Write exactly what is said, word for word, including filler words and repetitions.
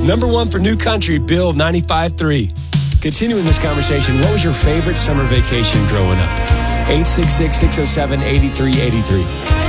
Number one for New Country, Bill ninety-five three. Continuing this conversation, what was your favorite summer vacation growing up? eight six six, six oh seven, eight three eight three.